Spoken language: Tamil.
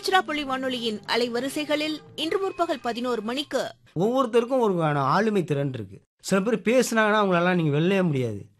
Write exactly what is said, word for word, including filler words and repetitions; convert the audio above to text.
திருச்சிராப்பள்ளி வானொலியின் அலைவரிசைகளில் இன்று முற்பகல் பதினோரு மணிக்கு ஒவ்வொருத்தருக்கும் ஒரு ஆளுமை திறன் இருக்கு. சில பேர் பேசுனாங்கன்னா அவங்களெல்லாம் நீங்க வெல்லவே முடியாது.